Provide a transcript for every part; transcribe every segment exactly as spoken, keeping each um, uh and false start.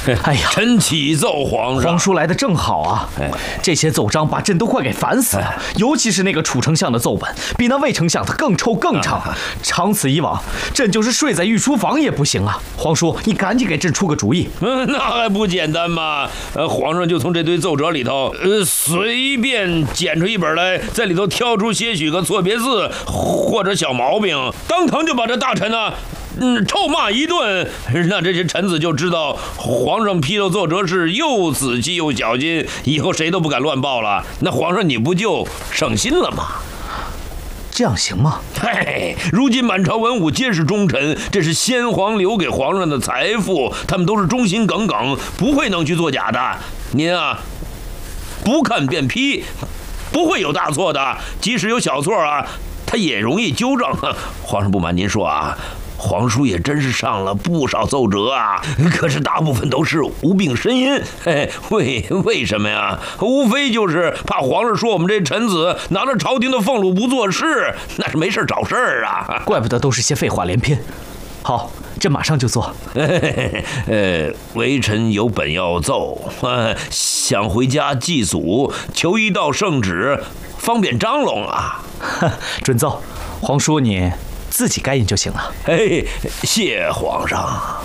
哎呀， 臣启奏皇上， 皇叔来的正好啊！这些奏章把朕都快给烦死了，尤其是那个楚丞相的奏本，比那魏丞相的更臭更长。长此以往，朕就是睡在御书房也不行啊！皇叔，你赶紧给朕出个主意。 嗯，那还不简单吗？呃，皇上就从这堆奏折里头，呃，随便捡出一本来，在里头挑出些许个错别字或者小毛病，当堂就把这大臣呢。嗯，臭骂一顿，那这些臣子就知道皇上批斗奏折是又仔细又小心，以后谁都不敢乱报了。那皇上你不就省心了吗？ 这样行吗？ 嘿，如今满朝文武皆是忠臣，这是先皇留给皇上的财富，他们都是忠心耿耿，不会能去作假的。您啊，不看便批，不会有大错的。即使有小错啊，他也容易纠正。皇上不瞒您说啊。皇叔也真是上了不少奏折啊，可是大部分都是无病呻吟。哎，为为什么呀？无非就是怕皇上说我们这臣子拿着朝廷的俸禄不做事，那是没事找事儿啊。 怪不得都是些废话连篇。好，朕马上就做。 呃，微臣有本要奏，呃，想回家祭祖，求一道圣旨，方便张龙啊。 准奏，皇叔你自己该印就行了。 哎，谢皇上。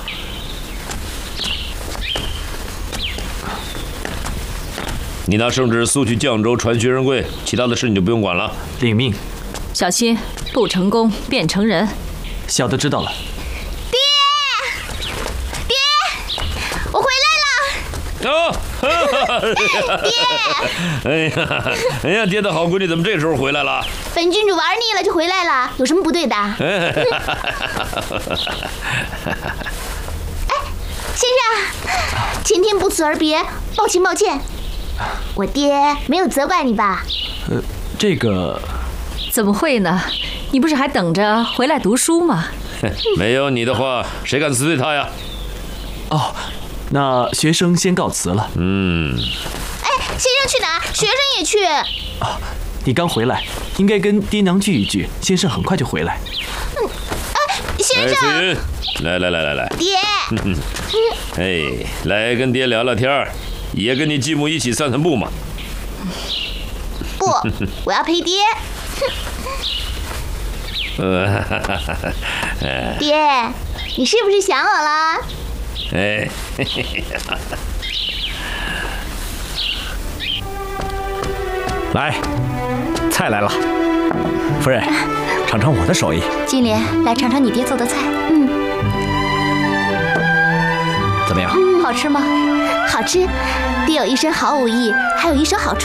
你拿圣旨速去绛州传薛仁贵，其他的事你就不用管了。 领命。 小心，不成功便成仁。 小的知道了。 爹，爹，我回来了。 啊！爹！哎呀，哎呀，爹的好闺女怎么这时候回来了？ 本郡主玩腻了就回来了，有什么不对的？哎，先生，前天不辞而别，抱歉抱歉。我爹没有责怪你吧？ 呃，这个怎么会呢？你不是还等着回来读书吗？ 没有你的话，谁敢辞退他呀？ 哦。那学生先告辞了。 嗯。 哎，先生去哪？学生也去。 啊，你刚回来，应该跟爹娘聚一聚。先生很快就回来。 嗯，哎，先生。 哎，翠云，来来来来来。 爹。 嗯、哎，来跟爹聊聊天，也跟你继母一起散散步嘛。 不，我要陪爹。爹，你是不是想我了？ 哎， 来，菜来了，夫人，尝尝我的手艺。 金莲，来尝尝你爹做的菜。嗯， 怎么样？ 嗯，好吃吗？好吃。爹有一身好武艺，还有一手好厨。